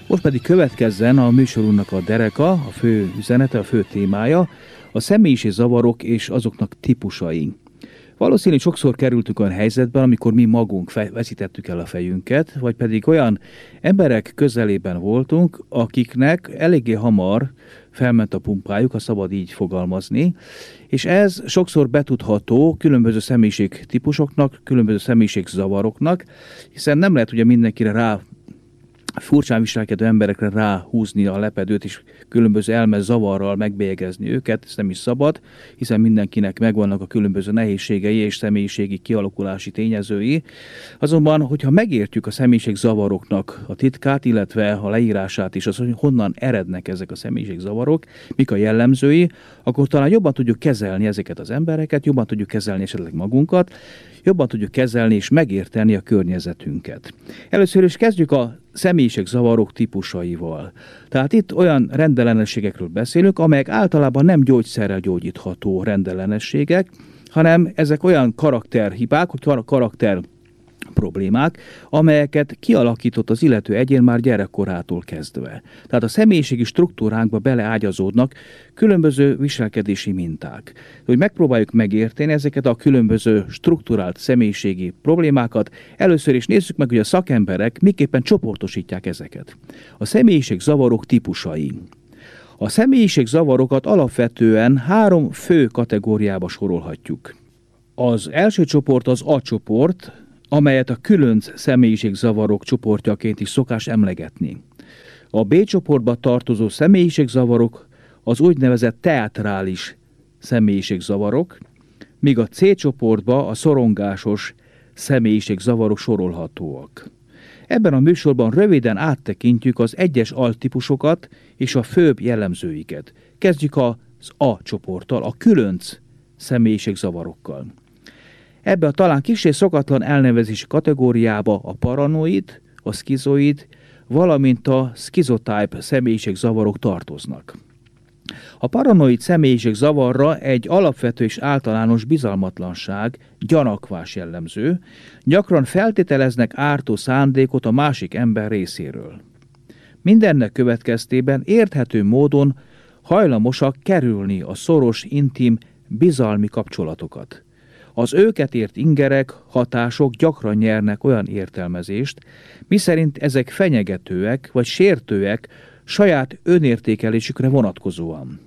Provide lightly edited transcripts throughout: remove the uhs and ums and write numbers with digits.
Most pedig következzen a műsorunknak a dereka, a fő üzenete, a fő témája, a személyiségzavarok és azoknak típusai. Valószínűleg sokszor kerültünk olyan helyzetben, amikor mi magunk veszítettük el a fejünket, vagy pedig olyan emberek közelében voltunk, akiknek eléggé hamar felment a pumpájuk, ha szabad így fogalmazni, és ez sokszor betudható különböző személyiségtípusoknak, különböző személyiségzavaroknak, hiszen nem lehet ugye mindenkire rá furcsán viselkedő emberekre ráhúzni a lepedőt, és különböző elmezavarral megbélyegezni őket, ez nem is szabad, hiszen mindenkinek megvannak a különböző nehézségei és személyiségi kialakulási tényezői. Azonban, hogyha megértjük a személyiségzavaroknak a titkát, illetve a leírását is, az, hogy honnan erednek ezek a személyiségzavarok, mik a jellemzői, akkor talán jobban tudjuk kezelni ezeket az embereket, jobban tudjuk kezelni esetleg magunkat, jobban tudjuk kezelni és megérteni a környezetünket. Először is kezdjük a személyiségzavarok típusaival. Tehát itt olyan rendellenességekről beszélünk, amelyek általában nem gyógyszerrel gyógyítható rendellenességek, hanem ezek olyan karakterhibák, karakter problémák, amelyeket kialakított az illető egyén már gyerekkorától kezdve. Tehát a személyiségi struktúránkba beleágyazódnak különböző viselkedési minták. Hogy megpróbáljuk megérteni ezeket a különböző strukturált személyiségi problémákat, először is nézzük meg, hogy a szakemberek miképpen csoportosítják ezeket. A személyiségzavarok típusai. A személyiségzavarokat alapvetően 3 fő kategóriába sorolhatjuk. Az első csoport az A csoport, amelyet a különc személyiségzavarok csoportjaként is szokás emlegetni. A B csoportba tartozó személyiségzavarok az úgynevezett teátrális személyiségzavarok, míg a C csoportba a szorongásos személyiségzavarok sorolhatóak. Ebben a műsorban röviden áttekintjük az egyes altípusokat és a főbb jellemzőiket. Kezdjük az A csoporttal, a különc személyiségzavarokkal. Ebbe a talán kissé szokatlan elnevezési kategóriába a paranoid, a szkizoid, valamint a schizotype személyiségzavarok tartoznak. A paranoid személyiségzavarra egy alapvető és általános bizalmatlanság, gyanakvás jellemző, gyakran feltételeznek ártó szándékot a másik ember részéről. Mindennek következtében érthető módon hajlamosak kerülni a szoros, intim, bizalmi kapcsolatokat. Az őket ért ingerek, hatások gyakran nyernek olyan értelmezést, miszerint ezek fenyegetőek vagy sértőek saját önértékelésükre vonatkozóan.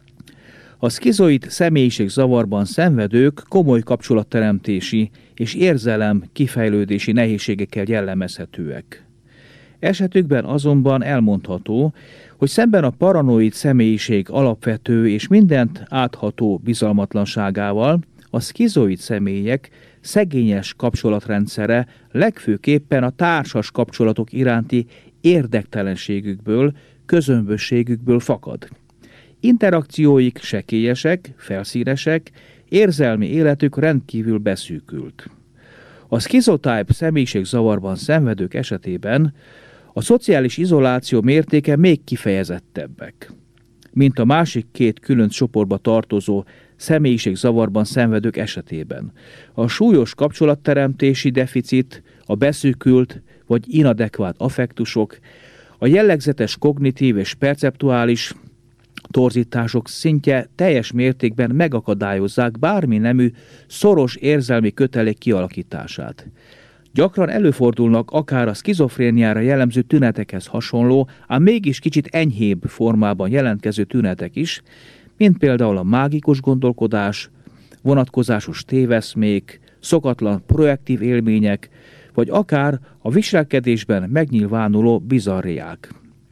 A szkizoid személyiségzavarban szenvedők komoly kapcsolatteremtési és érzelem kifejlődési nehézségekkel jellemezhetőek. Esetükben azonban elmondható, hogy szemben a paranoid személyiség alapvető és mindent átható bizalmatlanságával, a szkizoid személyek szegényes kapcsolatrendszere legfőképpen a társas kapcsolatok iránti érdektelenségükből, közömbösségükből fakad. Interakcióik sekélyesek, felszínesek, érzelmi életük rendkívül beszűkült. A schizotype személyiségzavarban szenvedők esetében a szociális izoláció mértéke még kifejezettebbek, mint a másik 2 külön csoportba tartozó személyiségzavarban szenvedők esetében. A súlyos kapcsolatteremtési deficit, a beszűkült vagy inadekvát affektusok, a jellegzetes kognitív és perceptuális torzítások szintje teljes mértékben megakadályozzák bármi nemű szoros érzelmi kötelék kialakítását. Gyakran előfordulnak akár a szkizofréniára jellemző tünetekhez hasonló, ám mégis kicsit enyhébb formában jelentkező tünetek is, mint például a mágikus gondolkodás, vonatkozásos téveszmék, szokatlan projektív élmények, vagy akár a viselkedésben megnyilvánuló bizarriák.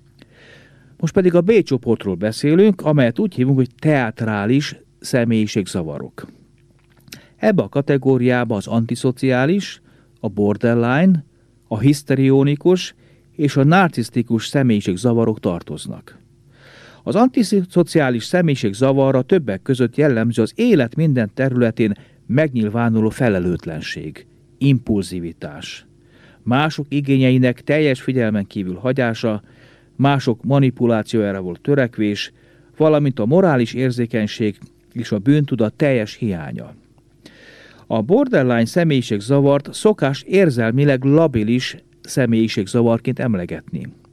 Most pedig a B csoportról beszélünk, amelyet úgy hívunk, hogy teátrális személyiségzavarok. Ebbe a kategóriába az antiszociális, a borderline, a hiszterionikus és a narcisztikus személyiségzavarok tartoznak. Az antiszociális személyiségzavarra többek között jellemző az élet minden területén megnyilvánuló felelőtlenség, impulzivitás, mások igényeinek teljes figyelmen kívül hagyása, mások manipulációjára volt törekvés, valamint a morális érzékenység és a bűntudat teljes hiánya. A borderline személyiségzavart szokás érzelmileg labilis személyiségzavarként emlegetni.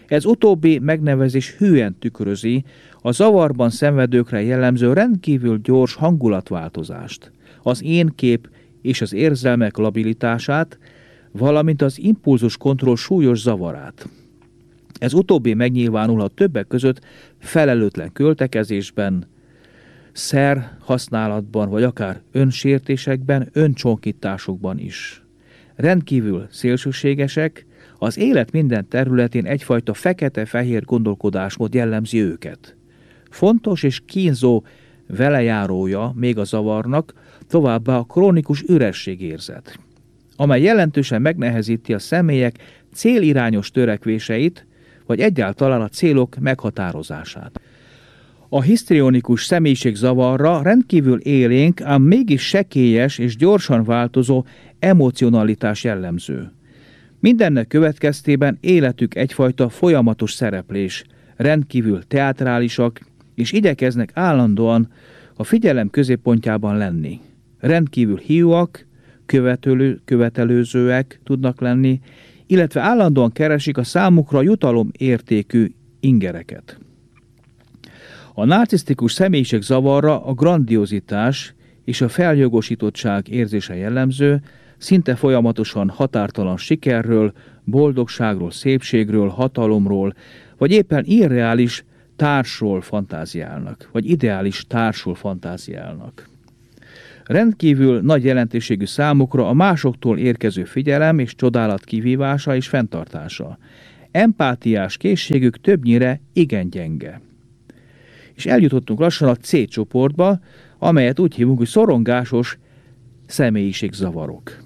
Ez utóbbi megnevezés hűen tükrözi a zavarban szenvedőkre jellemző rendkívül gyors hangulatváltozást, az én-kép és az érzelmek labilitását, valamint az impulzus kontroll súlyos zavarát. Ez utóbbi megnyilvánulhat többek között felelőtlen költekezésben, szer használatban, vagy akár önsértésekben, öncsonkításokban is. Rendkívül szélsőségesek, az élet minden területén egyfajta fekete-fehér gondolkodásmód jellemzi őket. Fontos és kínzó velejárója még a zavarnak továbbá a krónikus ürességérzet, amely jelentősen megnehezíti a személyek célirányos törekvéseit, vagy egyáltalán a célok meghatározását. A hisztrionikus személyiségzavarra rendkívül élénk, ám mégis sekélyes és gyorsan változó emocionalitás jellemző. Mindennek következtében életük egyfajta folyamatos szereplés, rendkívül teátrálisak, és igyekeznek állandóan a figyelem középpontjában lenni. Rendkívül hiúak, követelőzőek tudnak lenni, illetve állandóan keresik a számukra jutalomértékű ingereket. A narcisztikus személyiségzavarra a grandiozitás és a feljogosítottság érzése jellemző, szinte folyamatosan határtalan sikerről, boldogságról, szépségről, hatalomról, vagy éppen irreális társról fantáziálnak, vagy ideális társról fantáziálnak. Rendkívül nagy jelentőségű számukra a másoktól érkező figyelem és csodálat kivívása és fenntartása. Empátiás készségük többnyire igen gyenge. És eljutottunk lassan a C csoportba, amelyet úgy hívunk, hogy szorongásos személyiségzavarok.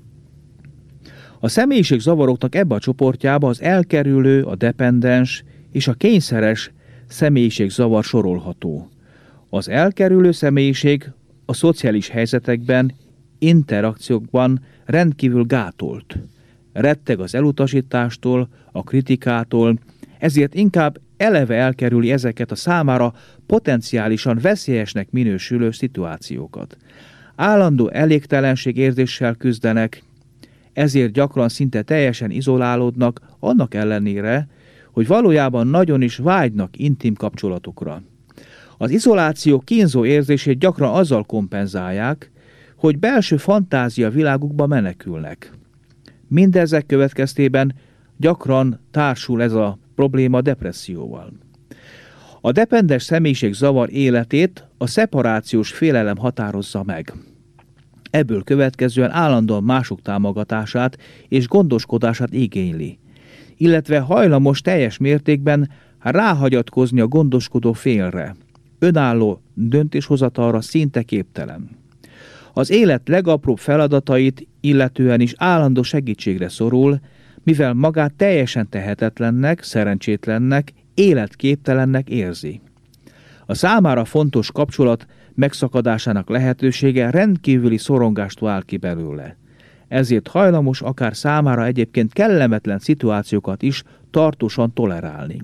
A személyiségzavaroknak ebbe a csoportjába az elkerülő, a dependens és a kényszeres személyiségzavar sorolható. Az elkerülő személyiség a szociális helyzetekben, interakciókban rendkívül gátolt. Retteg az elutasítástól, a kritikától, ezért inkább eleve elkerüli ezeket a számára potenciálisan veszélyesnek minősülő szituációkat. Állandó elégtelenség érzéssel küzdenek, ezért gyakran szinte teljesen izolálódnak, annak ellenére, hogy valójában nagyon is vágynak intim kapcsolatokra. Az izoláció kínzó érzését gyakran azzal kompenzálják, hogy belső fantázia világukba menekülnek. Mindezek következtében gyakran társul ez a probléma depresszióval. A dependens személyiségzavar életét a szeparációs félelem határozza meg. Ebből következően állandóan mások támogatását és gondoskodását igényli, illetve hajlamos teljes mértékben ráhagyatkozni a gondoskodó félre. Önálló döntéshozatalra szinte képtelen. Az élet legapróbb feladatait illetően is állandó segítségre szorul, mivel magát teljesen tehetetlennek, szerencsétlennek, életképtelennek érzi. A számára fontos kapcsolat megszakadásának lehetősége rendkívüli szorongást vált ki belőle. Ezért hajlamos akár számára egyébként kellemetlen szituációkat is tartósan tolerálni.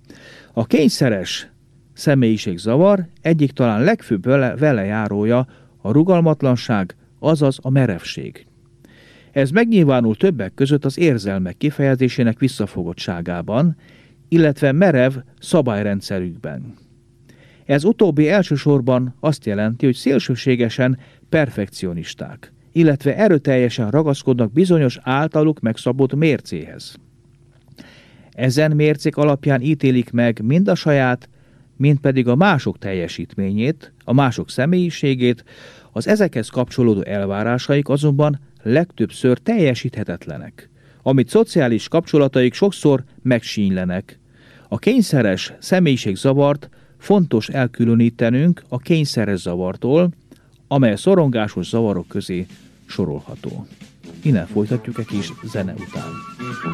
A kényszeres személyiségzavar egyik talán legfőbb velejárója a rugalmatlanság, azaz a merevség. Ez megnyilvánul többek között az érzelmek kifejezésének visszafogottságában, illetve merev szabályrendszerükben. Ez utóbbi elsősorban azt jelenti, hogy szélsőségesen perfekcionisták, illetve erőteljesen ragaszkodnak bizonyos általuk megszabott mércéhez. Ezen mércék alapján ítélik meg mind a saját, mind pedig a mások teljesítményét, a mások személyiségét, az ezekhez kapcsolódó elvárásaik azonban legtöbbször teljesíthetetlenek, amit szociális kapcsolataik sokszor megsínylenek. A kényszeres személyiségzavart fontos elkülönítenünk a kényszeres zavartól, amely a szorongásos zavarok közé sorolható. Innen folytatjuk egy kis zene után.